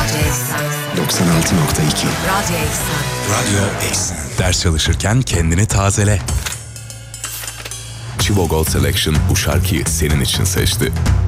96.2 Radyo Eksen. Ders çalışırken kendini tazele. Chivo Gold Selection bu şarkıyı senin için seçti.